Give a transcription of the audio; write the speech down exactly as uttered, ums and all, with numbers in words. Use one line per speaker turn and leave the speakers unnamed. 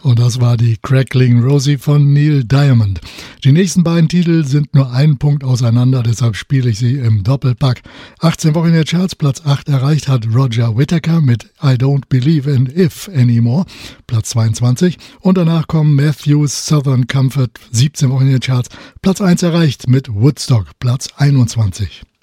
Und das war die Crackling Rosie von Neil Diamond. Die nächsten beiden Titel sind nur einen Punkt auseinander, deshalb spiele ich sie im Doppelpack. achtzehn Wochen in der Charts, Platz acht erreicht hat Roger Whittaker mit I Don't Believe in If Anymore, Platz zweiundzwanzig. Und danach kommen Matthews Southern Comfort, siebzehn Wochen in der Charts, Platz eins erreicht mit Woodstock, Platz einundzwanzig.